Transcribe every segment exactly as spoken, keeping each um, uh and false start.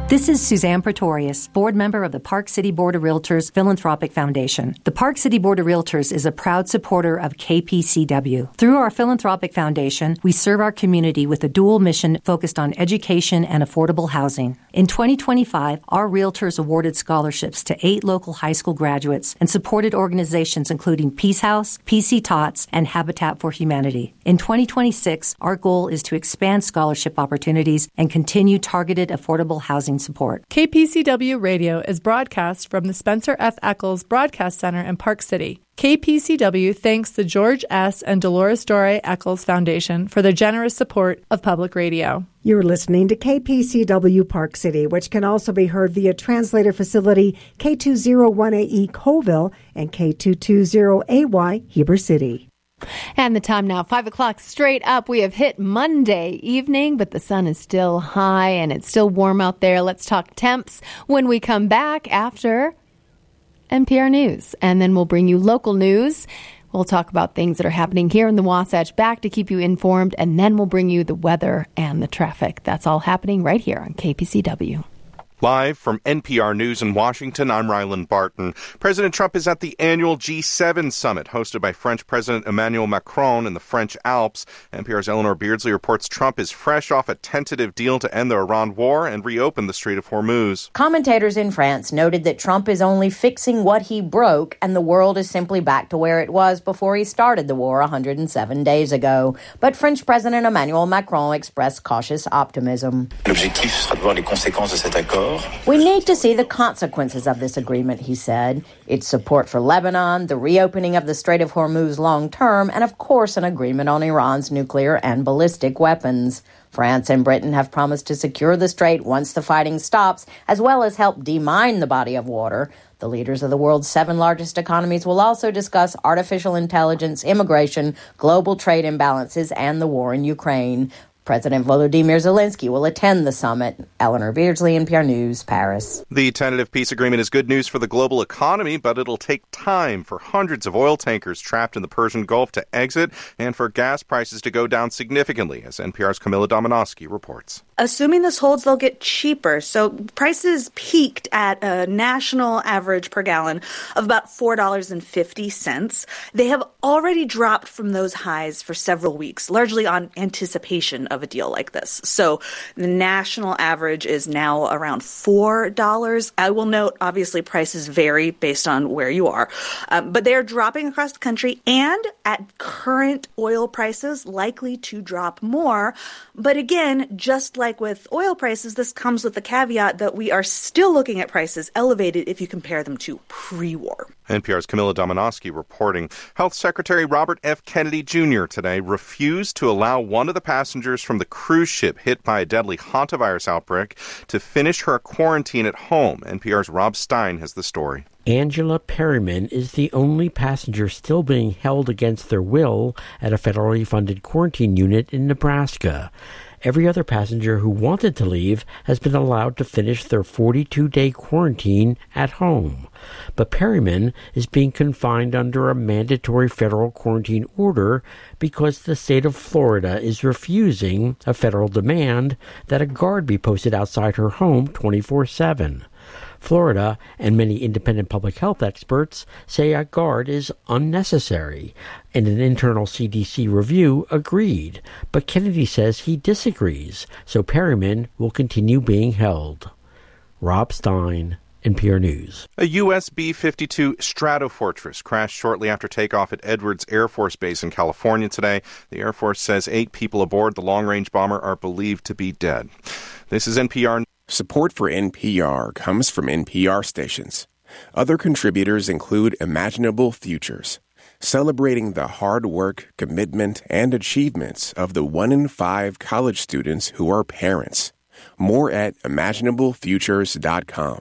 This is Suzanne Pretorius, board member of the Park City Board of Realtors Philanthropic Foundation. The Park City Board of Realtors is a proud supporter of K P C W. Through our philanthropic foundation, we serve our community with a dual mission focused on education and affordable housing. In twenty twenty-five, our realtors awarded scholarships to eight local high school graduates and supported organizations including Peace House, P C Tots, and Habitat for Humanity. In twenty twenty-six, our goal is to expand scholarship opportunities and continue targeted affordable housing support. K P C W Radio is broadcast from the Spencer F. Eccles Broadcast Center in Park City. K P C W thanks the George S. and Dolores Dore Eccles Foundation for their generous support of public radio. You're listening to K P C W Park City, which can also be heard via translator facility K two oh one A E Colville and K two twenty A Y Heber City. And the time now, five o'clock straight up. We have hit Monday evening, but the sun is still high and it's still warm out there. Let's talk temps when we come back after N P R News. And then we'll bring you local news. We'll talk about things that are happening here in the Wasatch back to keep you informed. And then we'll bring you the weather and the traffic. That's all happening right here on K P C W. Live from N P R News in Washington, I'm Ryland Barton. President Trump is at the annual G seven summit hosted by French President Emmanuel Macron in the French Alps. N P R's Eleanor Beardsley reports Trump is fresh off a tentative deal to end the Iran war and reopen the Strait of Hormuz. Commentators in France noted that Trump is only fixing what he broke and the world is simply back to where it was before he started the war one hundred seven days ago. But French President Emmanuel Macron expressed cautious optimism. L'objectif sera de voir les conséquences de cet accord. We need to see the consequences of this agreement, he said. Its support for Lebanon, the reopening of the Strait of Hormuz long term, and of course an agreement on Iran's nuclear and ballistic weapons. France and Britain have promised to secure the strait once the fighting stops, as well as help demine the body of water. The leaders of the world's seven largest economies will also discuss artificial intelligence, immigration, global trade imbalances, and the war in Ukraine. President Volodymyr Zelensky will attend the summit. Eleanor Beardsley, N P R News, Paris. The tentative peace agreement is good news for the global economy, but it'll take time for hundreds of oil tankers trapped in the Persian Gulf to exit and for gas prices to go down significantly, as N P R's Camilla Domonoski reports. Assuming this holds, they'll get cheaper. So prices peaked at a national average per gallon of about four dollars and fifty cents. They have already dropped from those highs for several weeks, largely on anticipation of a deal like this. So the national average is now around four dollars. I will note, obviously, prices vary based on where you are, um, but they are dropping across the country and at current oil prices, likely to drop more. But again, just like with oil prices, this comes with the caveat that we are still looking at prices elevated if you compare them to pre-war. N P R's Camilla Domonoski reporting. Health Secretary Robert F. Kennedy Junior today refused to allow one of the passengers from the cruise ship hit by a deadly hantavirus outbreak to finish her quarantine at home. N P R's Rob Stein has the story. Angela Perryman is the only passenger still being held against their will at a federally funded quarantine unit in Nebraska. Every other passenger who wanted to leave has been allowed to finish their forty-two day quarantine at home. But Perryman is being confined under a mandatory federal quarantine order because the state of Florida is refusing a federal demand that a guard be posted outside her home twenty-four seven. Florida and many independent public health experts say a guard is unnecessary, and an internal C D C review agreed. But Kennedy says he disagrees, so Perryman will continue being held. Rob Stein, N P R News. A U S B fifty-two Stratofortress crashed shortly after takeoff at Edwards Air Force Base in California today. The Air Force says eight people aboard the long-range bomber are believed to be dead. This is N P R. Support for N P R comes from N P R stations. Other contributors include Imaginable Futures, celebrating the hard work, commitment, and achievements of the one in five college students who are parents. More at imaginable futures dot com.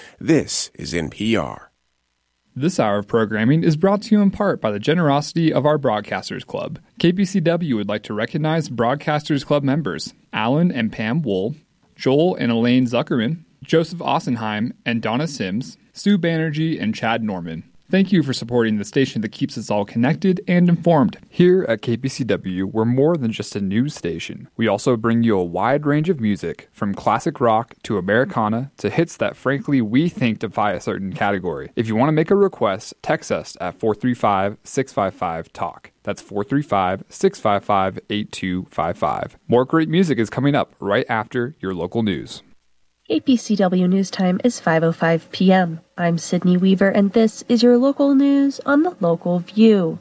This is N P R. This hour of programming is brought to you in part by the generosity of our Broadcasters Club. K P C W would like to recognize Broadcasters Club members Alan and Pam Wool, Joel and Elaine Zuckerman, Joseph Ossenheim and Donna Sims, Sue Banerjee and Chad Norman. Thank you for supporting the station that keeps us all connected and informed. Here at K P C W, we're more than just a news station. We also bring you a wide range of music, from classic rock to Americana to hits that frankly we think defy a certain category. If you want to make a request, text us at four three five, six five five, talk. That's four three five, six five five, eight two five five. More great music is coming up right after your local news. K P C W News Time is five oh five p.m. I'm Sydney Weaver, and this is your local news on the Local View.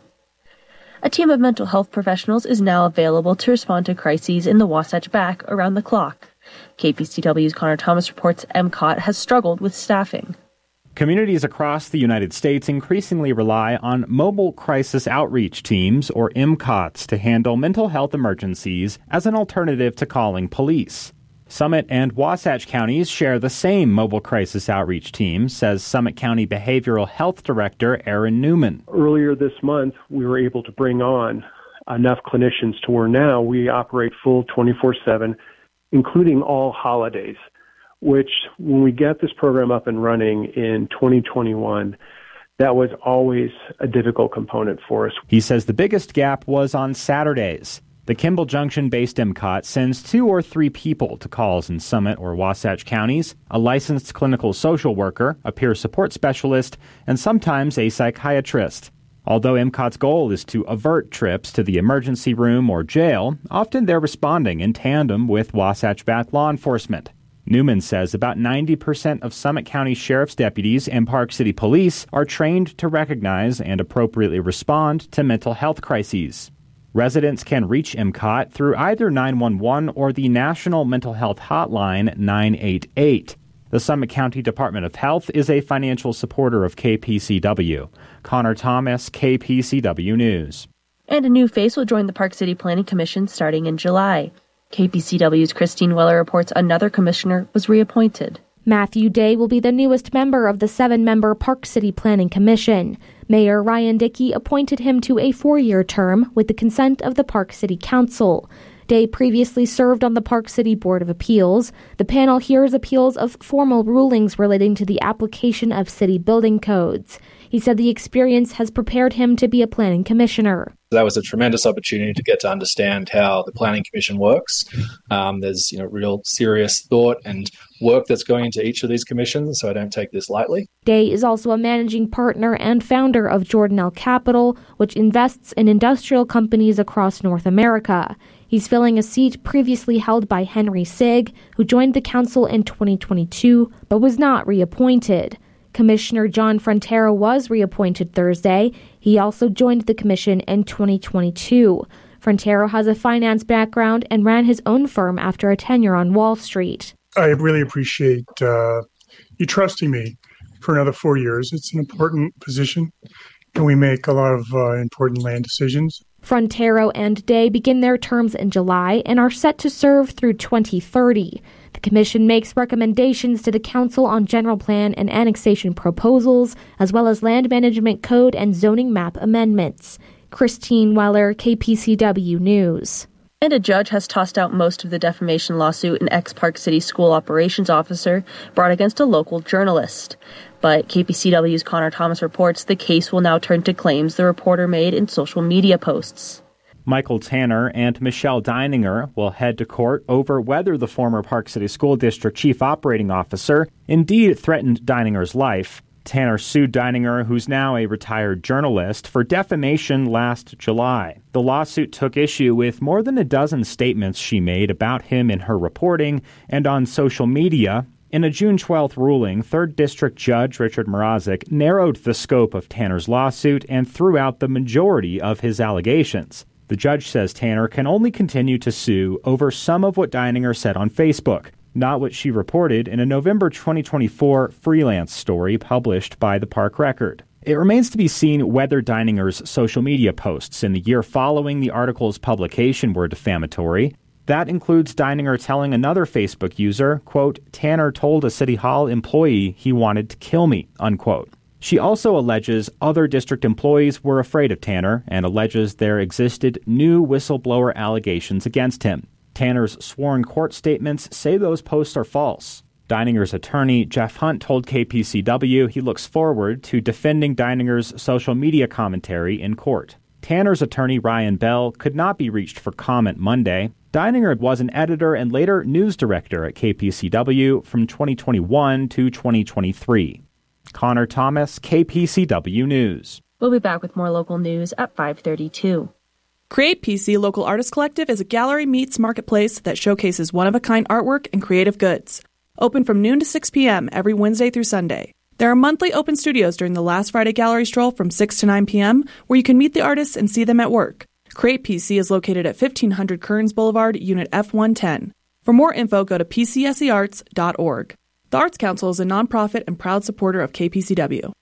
A team of mental health professionals is now available to respond to crises in the Wasatch Back around the clock. K P C W's Connor Thomas reports M C O T has struggled with staffing. Communities across the United States increasingly rely on mobile crisis outreach teams, or M C O Ts, to handle mental health emergencies as an alternative to calling police. Summit and Wasatch counties share the same mobile crisis outreach team, says Summit County Behavioral Health Director Aaron Newman. Earlier this month, we were able to bring on enough clinicians to where now we operate full twenty-four seven, including all holidays, which when we get this program up and running in twenty twenty-one, that was always a difficult component for us. He says the biggest gap was on Saturdays. The Kimball Junction-based M C O T sends two or three people to calls in Summit or Wasatch counties, a licensed clinical social worker, a peer support specialist, and sometimes a psychiatrist. Although M C O T's goal is to avert trips to the emergency room or jail, often they're responding in tandem with Wasatch-backed law enforcement. Newman says about ninety percent of Summit County Sheriff's deputies and Park City Police are trained to recognize and appropriately respond to mental health crises. Residents can reach M C O T through either nine one one or the National Mental Health Hotline nine eight eight. The Summit County Department of Health is a financial supporter of K P C W. Connor Thomas, K P C W News. And a new face will join the Park City Planning Commission starting in July. K P C W's Christine Weller reports another commissioner was reappointed. Matthew Day will be the newest member of the seven-member Park City Planning Commission. Mayor Ryan Dickey appointed him to a four-year term with the consent of the Park City Council. Day previously served on the Park City Board of Appeals. The panel hears appeals of formal rulings relating to the application of city building codes. He said the experience has prepared him to be a planning commissioner. That was a tremendous opportunity to get to understand how the Planning Commission works. Um, there's, you know, real serious thought and work that's going into each of these commissions, so I don't take this lightly. Day is also a managing partner and founder of Jordanelle Capital, which invests in industrial companies across North America. He's filling a seat previously held by Henry Sigg, who joined the council in twenty twenty-two but was not reappointed. Commissioner John Frontero was reappointed Thursday. He also joined the commission in twenty twenty-two. Frontero has a finance background and ran his own firm after a tenure on Wall Street. I really appreciate uh, you trusting me for another four years. It's an important position, and we make a lot of uh, important land decisions. Frontero and Day begin their terms in July and are set to serve through twenty thirty. The commission makes recommendations to the council on general plan and annexation proposals, as well as land management code and zoning map amendments. Christine Weller, K P C W News. And a judge has tossed out most of the defamation lawsuit an ex-Park City school operations officer brought against a local journalist. But K P C W's Connor Thomas reports the case will now turn to claims the reporter made in social media posts. Michael Tanner and Michelle Deininger will head to court over whether the former Park City School District Chief Operating Officer indeed threatened Deininger's life. Tanner sued Deininger, who's now a retired journalist, for defamation last July. The lawsuit took issue with more than a dozen statements she made about him in her reporting and on social media. In a June twelfth ruling, third District Judge Richard Mrazek narrowed the scope of Tanner's lawsuit and threw out the majority of his allegations. The judge says Tanner can only continue to sue over some of what Deininger said on Facebook, not what she reported in a November twenty twenty-four freelance story published by the Park Record. It remains to be seen whether Deininger's social media posts in the year following the article's publication were defamatory. That includes Deininger telling another Facebook user, quote, "Tanner told a City Hall employee he wanted to kill me," unquote. She also alleges other district employees were afraid of Tanner and alleges there existed new whistleblower allegations against him. Tanner's sworn court statements say those posts are false. Deininger's attorney, Jeff Hunt, told K P C W he looks forward to defending Deininger's social media commentary in court. Tanner's attorney, Ryan Bell, could not be reached for comment Monday. Deininger was an editor and later news director at K P C W from twenty twenty-one to twenty twenty-three. Connor Thomas, K P C W News. We'll be back with more local news at five thirty-two. Create P C Local Artist Collective is a gallery meets marketplace that showcases one-of-a-kind artwork and creative goods. Open from noon to six p.m. every Wednesday through Sunday. There are monthly open studios during the last Friday gallery stroll from six to nine p.m. where you can meet the artists and see them at work. Create P C is located at fifteen hundred Kearns Boulevard, Unit F one ten. For more info, go to p c s e arts dot org. The Arts Council is a nonprofit and proud supporter of K P C W.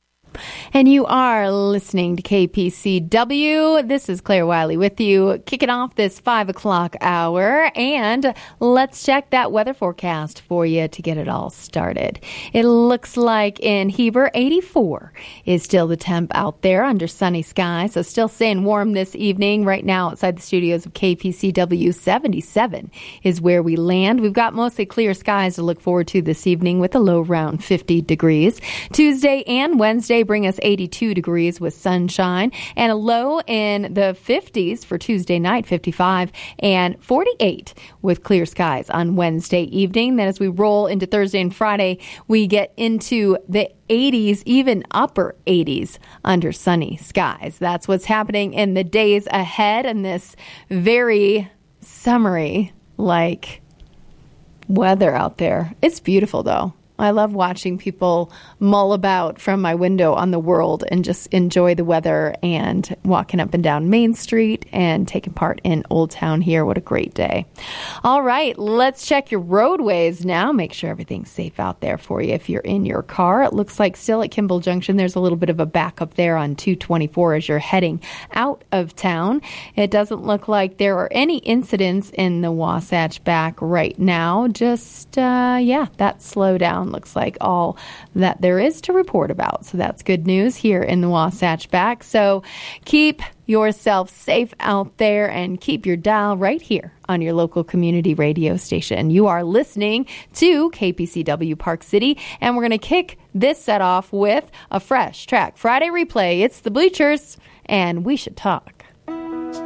And you are listening to K P C W. This is Claire Wiley with you, kicking off this five o'clock hour. And let's check that weather forecast for you to get it all started. It looks like in Heber, eighty-four is still the temp out there under sunny skies. So still staying warm this evening. Right now outside the studios of K P C W, seventy-seven is where we land. We've got mostly clear skies to look forward to this evening with a low around fifty degrees. Tuesday and Wednesday bring us eighty-two degrees with sunshine and a low in the fifties for Tuesday night, fifty-five, and forty-eight with clear skies on Wednesday evening. Then as we roll into Thursday and Friday, we get into the eighties, even upper eighties under sunny skies. That's what's happening in the days ahead in this very summery like weather out there. It's beautiful though. I love watching people mull about from my window on the world and just enjoy the weather and walking up and down Main Street and taking part in Old Town here. What a great day. All right, let's check your roadways now. Make sure everything's safe out there for you if you're in your car. It looks like still at Kimball Junction, there's a little bit of a backup there on two twenty-four as you're heading out of town. It doesn't look like there are any incidents in the Wasatch Back right now. Just, uh, yeah, that slowdown looks like all that there is to report about. So that's good news here in the Wasatch Back. So keep yourself safe out there and keep your dial right here on your local community radio station. You are listening to K P C W Park City, and we're going to kick this set off with a Fresh Track Friday replay. It's the Bleachers, and We Should Talk.